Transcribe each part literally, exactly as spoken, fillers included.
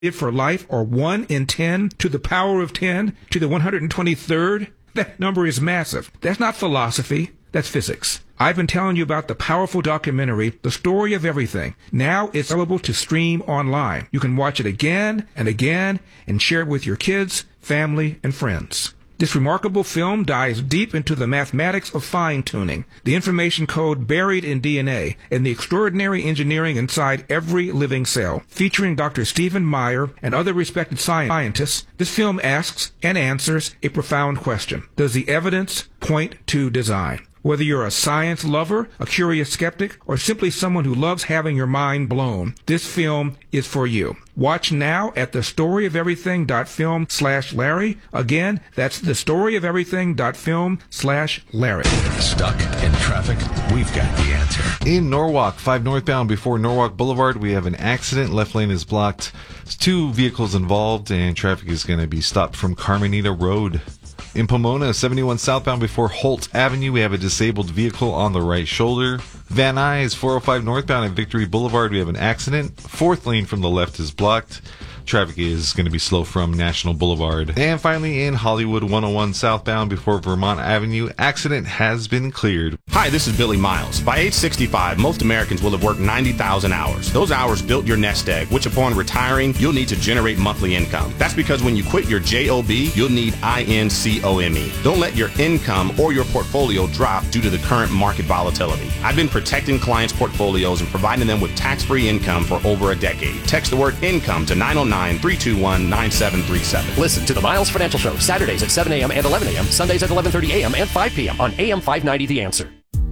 for life, or one in ten to the power of ten to the one hundred twenty-third? That number is massive. That's not philosophy. That's physics. I've been telling you about the powerful documentary, The Story of Everything. Now it's available to stream online. You can watch it again and again and share it with your kids, family, and friends. This remarkable film dives deep into the mathematics of fine-tuning, the information code buried in D N A, and the extraordinary engineering inside every living cell. Featuring Doctor Stephen Meyer and other respected scientists, this film asks and answers a profound question. Does the evidence point to design? Whether you're a science lover, a curious skeptic, or simply someone who loves having your mind blown, this film is for you. Watch now at thestoryoferything.film slash Larry. Again, that's thestoryoferything.film slash Larry. Stuck in traffic? We've got the answer. In Norwalk, five northbound before Norwalk Boulevard, we have an accident. Left lane is blocked. There's two vehicles involved, and traffic is going to be stopped from Carmenita Road. In Pomona, seventy-one southbound before Holt Avenue, we have a disabled vehicle on the right shoulder. Van Nuys, four oh five northbound at Victory Boulevard, we have an accident. Fourth lane from the left is blocked. Traffic is going to be slow from National Boulevard. And finally, in Hollywood, one oh one southbound before Vermont Avenue, accident has been cleared. Hi, this is Billy Miles. By age sixty-five, most Americans will have worked ninety thousand hours. Those hours built your nest egg, which upon retiring, you'll need to generate monthly income. That's because when you quit your job, you'll need income. Don't let your income or your portfolio drop due to the current market volatility. I've been protecting clients' portfolios and providing them with tax-free income for over a decade. Text the word income to nine oh nine, three two one, nine seven three seven. Listen to the Miles Financial Show, Saturdays at seven a.m. and eleven a.m., Sundays at eleven thirty a.m. and five p.m. on A M five ninety The Answer.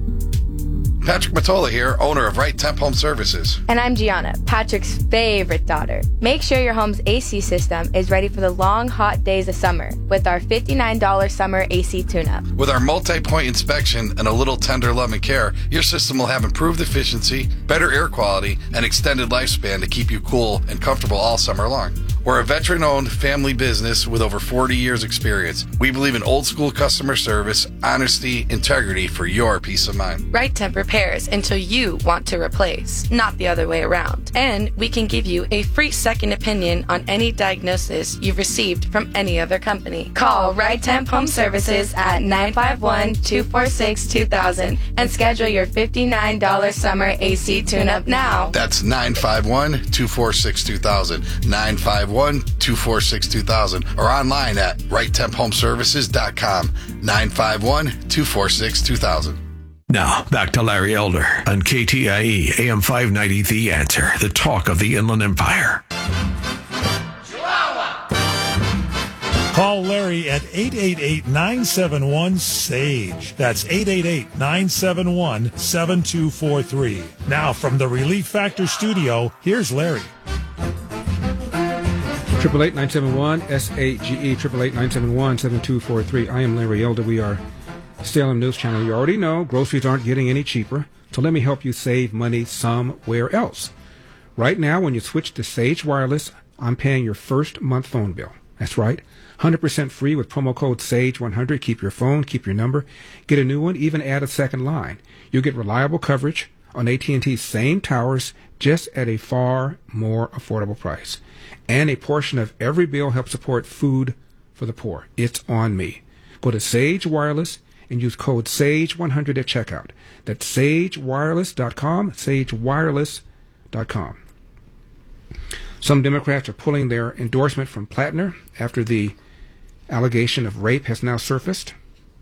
Patrick Matola here, owner of Right Temp Home Services. And I'm Gianna, Patrick's favorite daughter. Make sure your home's A C system is ready for the long, hot days of summer with our fifty-nine dollars summer A C tune-up. With our multi-point inspection and a little tender love and care, your system will have improved efficiency, better air quality, and extended lifespan to keep you cool and comfortable all summer long. We're a veteran-owned family business with over forty years experience. We believe in old-school customer service, honesty, integrity for your peace of mind. Right Temp repairs until you want to replace, not the other way around. And we can give you a free second opinion on any diagnosis you've received from any other company. Call Right Temp Home Services at nine five one, two four six, two thousand and schedule your fifty-nine dollars summer A C tune-up now. That's nine five one, two four six, two thousand, nine five one, two four six, two thousand, or online at right temp home services dot com, nine five one, two four six, two thousand. Now, back to Larry Elder on K T I E, A M five ninety The Answer, the talk of the Inland Empire. Call Larry at eight eight eight, nine seven one, S A G E. That's eight eight eight, nine seven one, seven two four three. Now, from the Relief Factor studio, here's Larry. Triple eight nine seven one S A G E, triple eight nine seven one seven two four three. I am Larry Elder. We are Salem News Channel. You already know groceries aren't getting any cheaper, so let me help you save money somewhere else. Right now, when you switch to Sage Wireless, I'm paying your first month phone bill. That's right, one hundred percent free with promo code SAGE one hundred. Keep your phone, keep your number, get a new one, even add a second line. You'll get reliable coverage on A T and T's same towers, just at a far more affordable price. And a portion of every bill helps support food for the poor. It's on me. Go to Sage Wireless and use code SAGE one hundred at checkout. That's sage wireless dot com, sage wireless dot com. Some Democrats are pulling their endorsement from Plattner after the allegation of rape has now surfaced.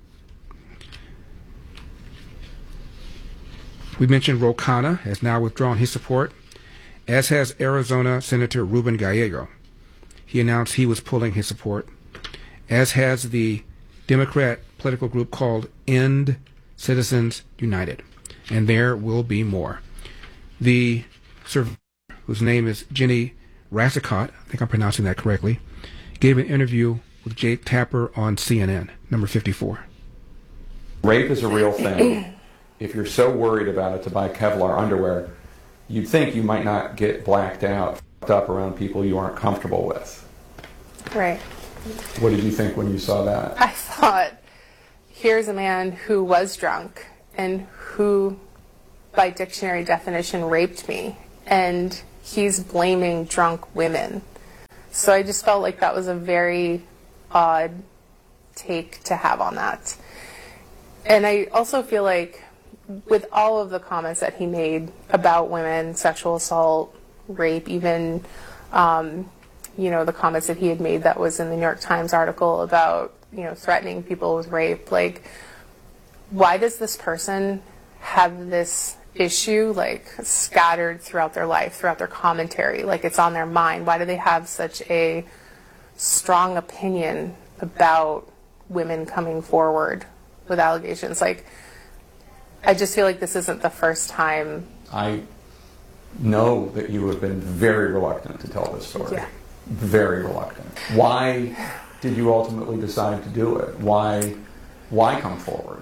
We mentioned Ro Khanna has now withdrawn his support, as has Arizona Senator Ruben Gallego. He announced he was pulling his support, as has the Democrat political group called End Citizens United. And there will be more. The survivor, whose name is Jenny Rassicot, I think I'm pronouncing that correctly, gave an interview with Jake Tapper on C N N, number fifty-four. Rape is a real thing. If you're so worried about it to buy Kevlar underwear, you'd think you might not get blacked out up around people you aren't comfortable with. Right. What did you think when you saw that? I thought, here's a man who was drunk and who, by dictionary definition, raped me. And he's blaming drunk women So I just felt like that was a very odd take to have on that. And I also feel like with all of the comments that he made about women, sexual assault, rape, even, um, you know, the comments that he had made that was in the New York Times article about, you know, threatening people with rape, like, why does this person have this issue, like, scattered throughout their life, throughout their commentary, like it's on their mind? Why do they have such a strong opinion about women coming forward with allegations? Like, I just feel like this isn't the first time. I know that you have been very reluctant to tell this story. Yeah. Very reluctant. Why did you ultimately decide to do it? Why, why come forward?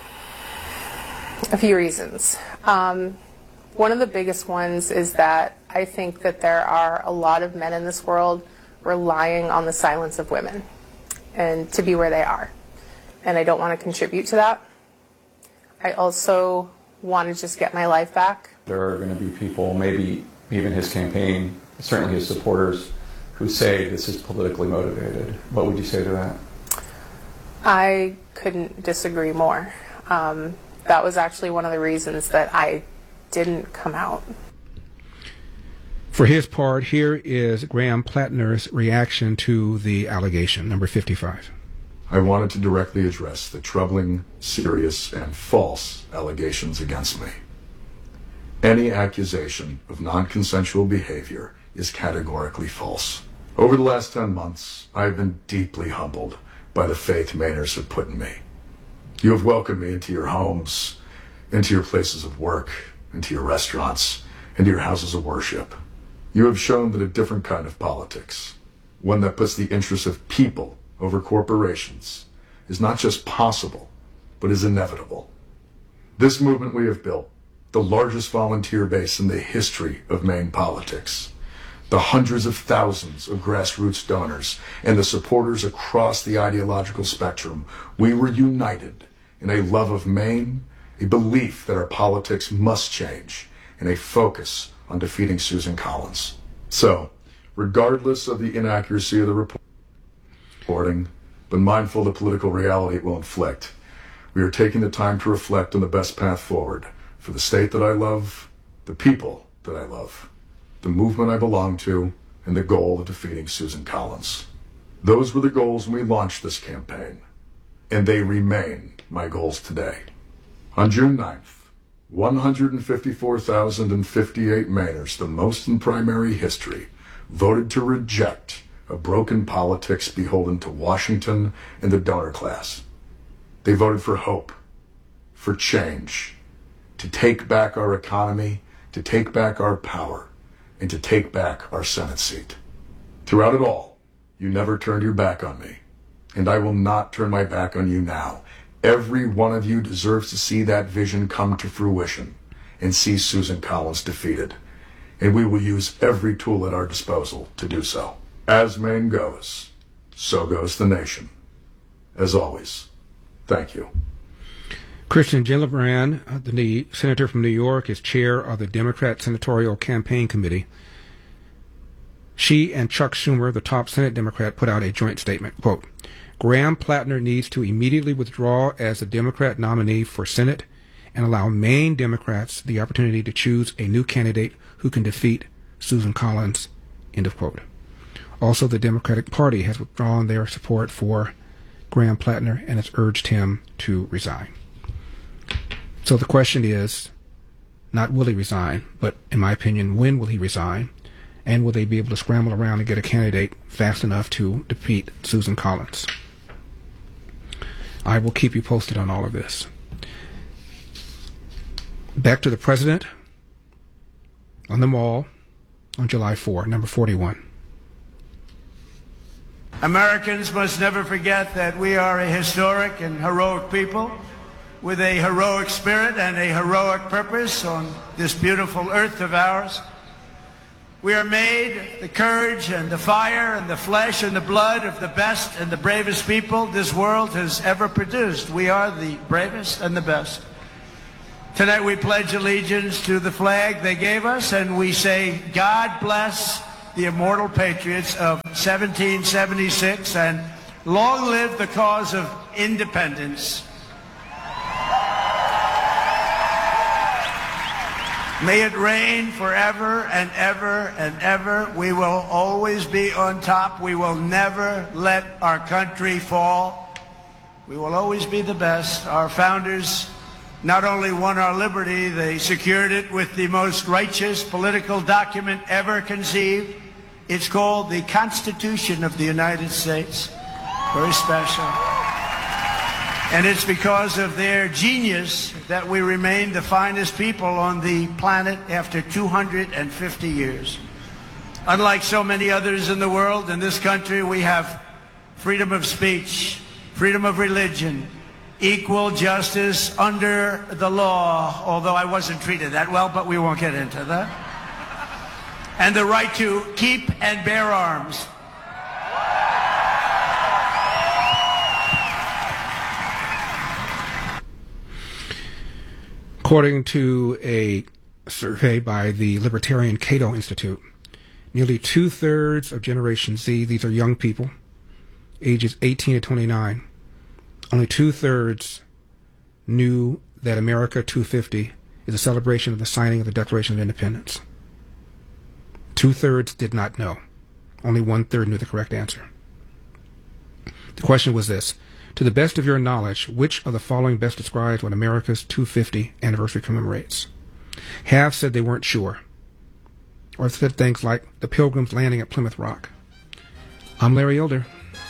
A few reasons. Um, one of the biggest ones is that I think that there are a lot of men in this world relying on the silence of women and to be where they are. And I don't want to contribute to that. I also want to just get my life back. There are going to be people, maybe even his campaign, certainly his supporters, who say this is politically motivated. What would you say to that? I couldn't disagree more. Um, that was actually one of the reasons that I didn't come out. For his part, here is Graham Plattner's reaction to the allegation, number fifty-five. I wanted to directly address the troubling, serious, and false allegations against me. Any accusation of non-consensual behavior is categorically false. Over the last ten months, I have been deeply humbled by the faith Mainers have put in me. You have welcomed me into your homes, into your places of work, into your restaurants, into your houses of worship. You have shown that a different kind of politics, one that puts the interests of people over corporations, is not just possible, but is inevitable. This movement we have built, the largest volunteer base in the history of Maine politics, the hundreds of thousands of grassroots donors, and the supporters across the ideological spectrum, we were united in a love of Maine, a belief that our politics must change, and a focus on defeating Susan Collins. So, regardless of the inaccuracy of the reporting, but mindful of the political reality it will inflict, we are taking the time to reflect on the best path forward for the state that I love, the people that I love, the movement I belong to, and the goal of defeating Susan Collins. Those were the goals when we launched this campaign, and they remain my goals today. On June ninth, one hundred fifty-four thousand fifty-eight Mainers, the most in primary history, voted to reject a broken politics beholden to Washington and the donor class. They voted for hope, for change, to take back our economy, to take back our power, and to take back our Senate seat. Throughout it all, you never turned your back on me, and I will not turn my back on you now. Every one of you deserves to see that vision come to fruition and see Susan Collins defeated, and we will use every tool at our disposal to do so. As Maine goes, so goes the nation. As always, thank you. Kirsten Gillibrand, uh, the senator from New York, is chair of the Democrat Senatorial Campaign Committee. She and Chuck Schumer, the top Senate Democrat, put out a joint statement. Quote, Graham Plattner needs to immediately withdraw as the Democrat nominee for Senate and allow Maine Democrats the opportunity to choose a new candidate who can defeat Susan Collins. End of quote. Also, the Democratic Party has withdrawn their support for Graham Plattner and has urged him to resign. So the question is, not will he resign, but in my opinion, when will he resign? And will they be able to scramble around and get a candidate fast enough to defeat Susan Collins? I will keep you posted on all of this. Back to the president on the Mall on July fourth, number forty-one. Americans must never forget that we are a historic and heroic people with a heroic spirit and a heroic purpose on this beautiful earth of ours. We are made the courage and the fire and the flesh and the blood of the best and the bravest people this world has ever produced. We are the bravest and the best. Tonight we pledge allegiance to the flag they gave us, and we say, God bless the immortal patriots of seventeen seventy-six, and long live the cause of independence. May it reign forever and ever and ever. We will always be on top. We will never let our country fall. We will always be the best. Our founders not only won our liberty, they secured it with the most righteous political document ever conceived. It's called the Constitution of the United States. Very special. And it's because of their genius that we remain the finest people on the planet after two hundred fifty years. Unlike so many others in the world, in this country we have freedom of speech, freedom of religion, equal justice under the law, although I wasn't treated that well, but we won't get into that. And the right to keep and bear arms. According to a survey by the Libertarian Cato Institute, nearly two-thirds of Generation Z, these are young people, ages eighteen to twenty-nine, only two-thirds knew that America two fifty is a celebration of the signing of the Declaration of Independence. Two-thirds did not know. Only one-third knew the correct answer. The question was this: to the best of your knowledge, which of the following best describes what America's two fifty anniversary commemorates? Half said they weren't sure, or said things like the Pilgrims landing at Plymouth Rock. I'm Larry Elder.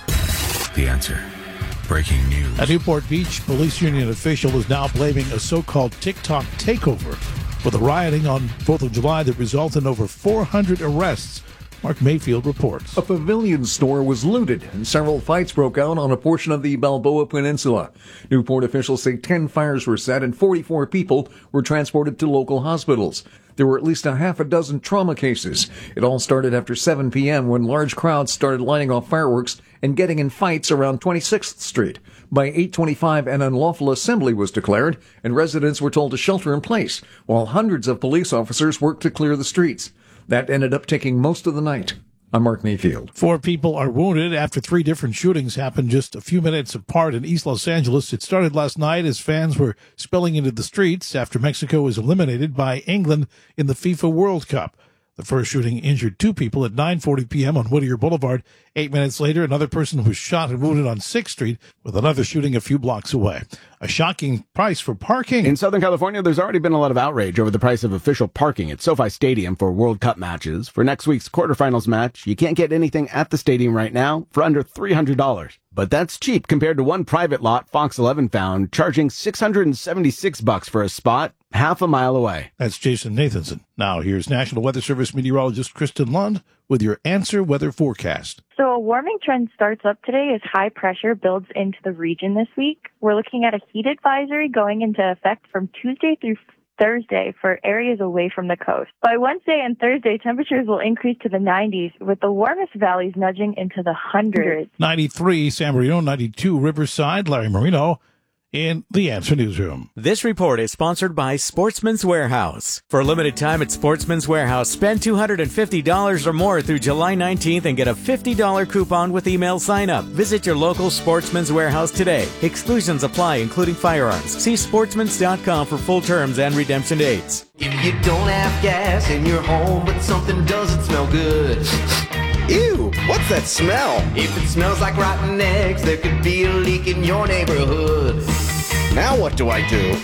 The answer. Breaking news. A Newport Beach police union official is now blaming a so-called TikTok takeover for the rioting on fourth of July that resulted in over four hundred arrests. Mark Mayfield reports. A Pavilion store was looted and several fights broke out on a portion of the Balboa Peninsula. Newport officials say ten fires were set and forty-four people were transported to local hospitals. There were at least a half a dozen trauma cases. It all started after seven p.m. when large crowds started lighting off fireworks and getting in fights around twenty-sixth Street. By eight twenty-five, an unlawful assembly was declared, and residents were told to shelter in place, while hundreds of police officers worked to clear the streets. That ended up taking most of the night. I'm Mark Mayfield. Four people are wounded after three different shootings happened just a few minutes apart in East Los Angeles. It started last night as fans were spilling into the streets after Mexico was eliminated by England in the FIFA World Cup. The first shooting injured two people at nine forty p.m. on Whittier Boulevard. Eight minutes later, another person was shot and wounded on sixth Street, with another shooting a few blocks away. A shocking price for parking. In Southern California, there's already been a lot of outrage over the price of official parking at SoFi Stadium for World Cup matches. For next week's quarterfinals match, you can't get anything at the stadium right now for under three hundred dollars. But that's cheap compared to one private lot Fox eleven found charging six hundred seventy-six bucks for a spot half a mile away. That's Jason Nathanson. Now here's National Weather Service meteorologist Kristen Lund with your Answer Weather forecast. So a warming trend starts up today as high pressure builds into the region this week. We're looking at a heat advisory going into effect from Tuesday through Thursday for areas away from the coast. By Wednesday and Thursday, temperatures will increase to the nineties, with the warmest valleys nudging into the hundreds. ninety-three San Marino, ninety-two Riverside. Larry Marino in the Answer Newsroom. This report is sponsored by Sportsman's Warehouse. For a limited time at Sportsman's Warehouse, spend two hundred fifty dollars or more through July nineteenth and get a fifty dollars coupon with email sign-up. Visit your local Sportsman's Warehouse today. Exclusions apply, including firearms. See sportsmans dot com for full terms and redemption dates. If you don't have gas in your home, but something doesn't smell good. Ew, what's that smell? If it smells like rotten eggs, there could be a leak in your neighborhood. Now what do I do?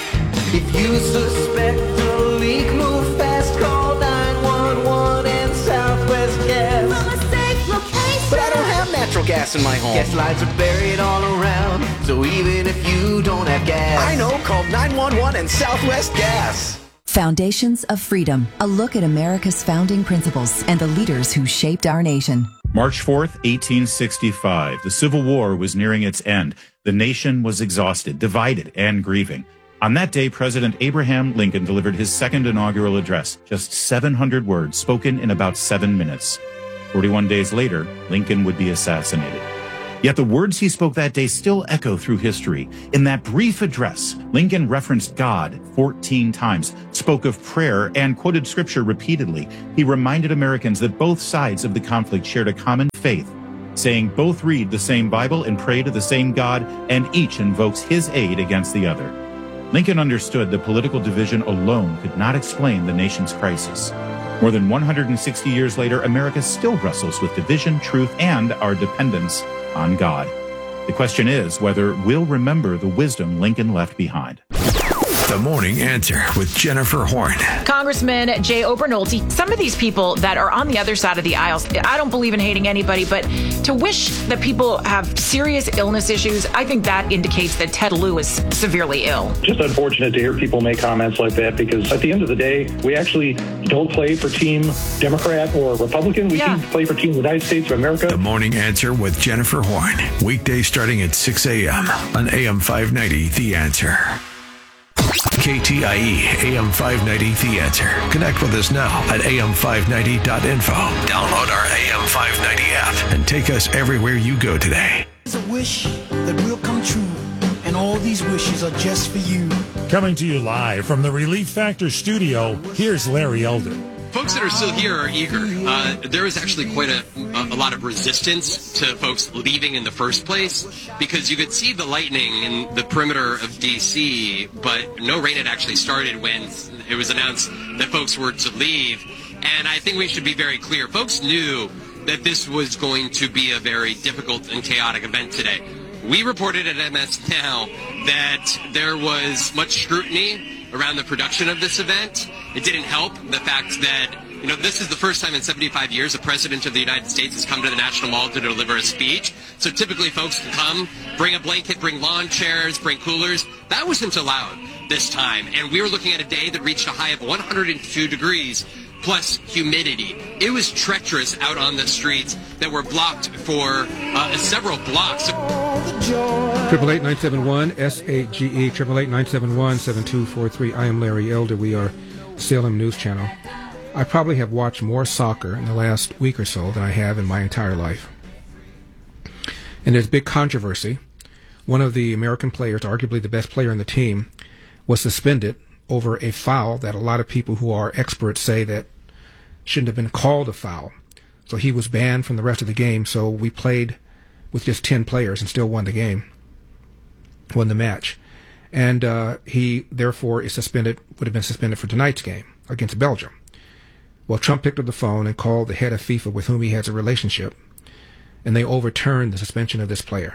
If you suspect a leak, move fast, call nine one one and Southwest Gas. From a safe location. But I don't have natural gas in my home. Gas lines are buried all around, so even if you don't have gas. I know, call nine one one and Southwest Gas. Foundations of Freedom, a look at America's founding principles and the leaders who shaped our nation. March fourth, eighteen sixty-five. The Civil War was nearing its end. The nation was exhausted, divided, and grieving. On that day, President Abraham Lincoln delivered his second inaugural address, just seven hundred words spoken in about seven minutes. forty-one days later, Lincoln would be assassinated. Yet the words he spoke that day still echo through history. In that brief address, Lincoln referenced God fourteen times, spoke of prayer, and quoted scripture repeatedly. He reminded Americans that both sides of the conflict shared a common faith, saying both read the same Bible and pray to the same God, and each invokes his aid against the other. Lincoln understood that political division alone could not explain the nation's crisis. More than one hundred sixty years later, America still wrestles with division, truth, and our dependence on God. The question is whether we'll remember the wisdom Lincoln left behind. The Morning Answer with Jennifer Horn. Congressman Jay Obernolte, some of these people that are on the other side of the aisles, I don't believe in hating anybody, but to wish that people have serious illness issues, I think that indicates that Ted Lieu is severely ill. Just unfortunate to hear people make comments like that, because at the end of the day, we actually don't play for Team Democrat or Republican. We yeah. play for Team United States of America. The Morning Answer with Jennifer Horn. Weekdays starting at six a.m. on A M five ninety, The Answer. K T I E A M five ninety The Answer. Connect with us now at A M five ninety dot info. Download our A M five ninety app and take us everywhere you go today. It's a wish that will come true, and all these wishes are just for you. Coming to you live from the Relief Factor studio, here's Larry Elder. Folks that are still here are eager. Uh, there is actually quite a, a, a lot of resistance to folks leaving in the first place, because you could see the lightning in the perimeter of D C, but no rain had actually started when it was announced that folks were to leave. And I think we should be very clear. Folks knew that this was going to be a very difficult and chaotic event today. We reported at M S Now that there was much scrutiny around the production of this event. It didn't help the fact that, you know, this is the first time in seventy-five years a president of the United States has come to the National Mall to deliver a speech. So typically folks can come, bring a blanket, bring lawn chairs, bring coolers. That wasn't allowed this time. And we were looking at a day that reached a high of one hundred two degrees plus humidity. It was treacherous out on the streets that were blocked for uh, several blocks. Triple eight nine seven one S A G E triple eight nine seven one seven two four three. I am Larry Elder. We are Salem News Channel. I probably have watched more soccer in the last week or so than I have in my entire life. And there's big controversy. One of the American players, arguably the best player in the team, was suspended over a foul that a lot of people who are experts say that shouldn't have been called a foul. So he was banned from the rest of the game. So we played with just ten players and still won the game, won the match. And uh, he, therefore, is suspended, would have been suspended for tonight's game against Belgium. Well, Trump picked up the phone and called the head of FIFA with whom he has a relationship, and they overturned the suspension of this player.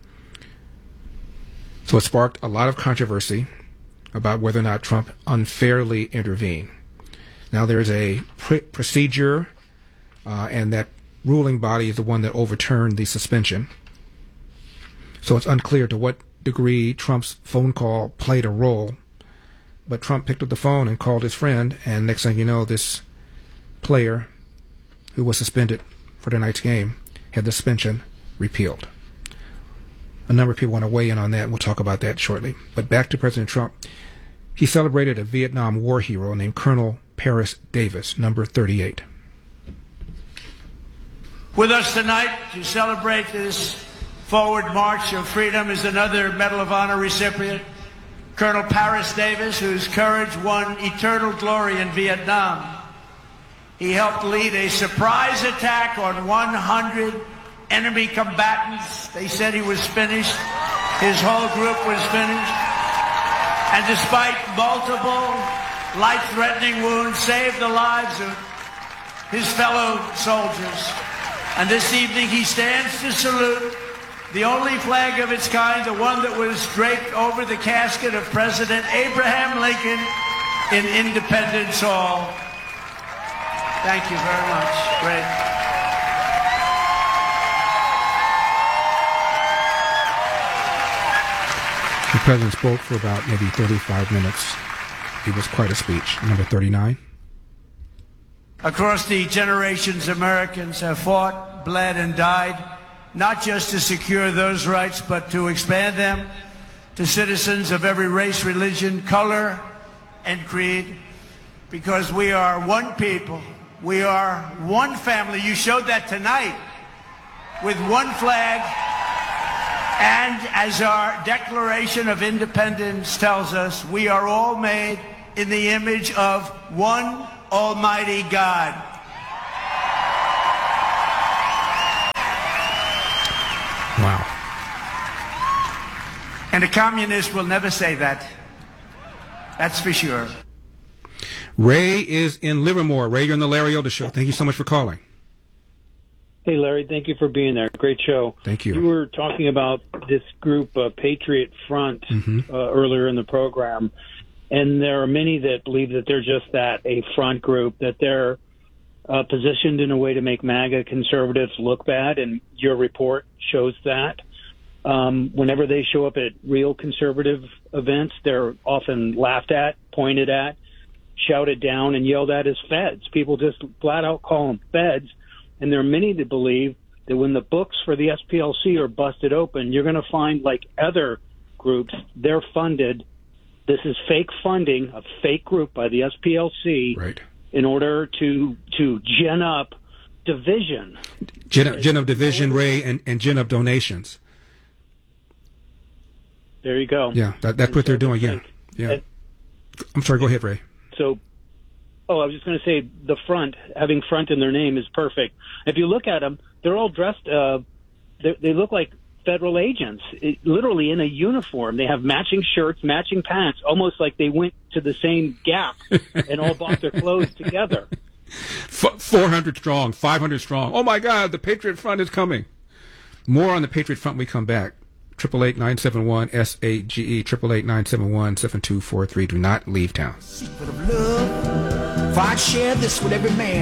So it sparked a lot of controversy about whether or not Trump unfairly intervened. Now, there's a pr- procedure, uh, and that ruling body is the one that overturned the suspension. So it's unclear to what degree Trump's phone call played a role. But Trump picked up the phone and called his friend, and next thing you know, this player who was suspended for tonight's game had the suspension repealed. A number of people want to weigh in on that, and we'll talk about that shortly. But back to President Trump. He celebrated a Vietnam War hero named Colonel Paris Davis, number thirty-eight. With us tonight to celebrate this forward march of freedom is another Medal of Honor recipient, Colonel Paris Davis, whose courage won eternal glory in Vietnam. He helped lead a surprise attack on one hundred enemy combatants. They said he was finished. His whole group was finished. And despite multiple life-threatening wounds, saved the lives of his fellow soldiers. And this evening he stands to salute the only flag of its kind, the one that was draped over the casket of President Abraham Lincoln in Independence Hall. Thank you very much. Great. The president spoke for about maybe thirty-five minutes. It was quite a speech. Number thirty-nine. Across the generations, Americans have fought, bled, and died, not just to secure those rights, but to expand them to citizens of every race, religion, color, and creed, because we are one people. We are one family. You showed that tonight with one flag And as our Declaration of Independence tells us, we are all made in the image of one Almighty God. Wow. And a communist will never say that. That's for sure. Ray is in Livermore. Ray, you're on the Larry Elder Show. Thank you so much for calling. Hey, Larry, thank you for being there. Great show. Thank you. You were talking about this group, uh, Patriot Front, mm-hmm. uh, earlier in the program, and there are many that believe that they're just that, a front group, that they're uh, positioned in a way to make MAGA conservatives look bad, and your report shows that. Um, whenever they show up at real conservative events, they're often laughed at, pointed at, shouted down, and yelled at as feds. People just flat out call them feds. And there are many that believe that when the books for the S P L C are busted open, you're going to find, like other groups, they're funded. This is fake funding, a fake group by the S P L C, right, in order to to gin up division. Gin up, gin up division, Ray, and, and gin up donations. There you go. Yeah, that, that's what they're doing, yeah. yeah. I'm sorry, go ahead, Ray. So, oh, I was just going to say the front, having front in their name is perfect. If you look at them, they're all dressed, uh, they, they look like federal agents, it, literally in a uniform. They have matching shirts, matching pants, almost like they went to the same Gap and all bought their clothes together. F- four hundred strong, five hundred strong. Oh, my God, the Patriot Front is coming. More on the Patriot Front when we come back. triple eight nine seven one S A G E, triple eight nine seven one seven two four three. Do not leave town. Secret of love, if I'd share this with every man.